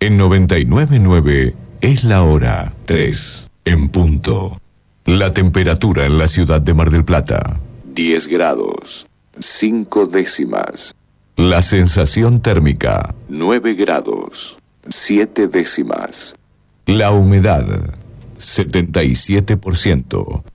En 99.9 es la hora 3 en punto. La temperatura en la ciudad de Mar del Plata, 10 grados, 5 décimas. La sensación térmica, 9 grados, 7 décimas. La humedad, 77%.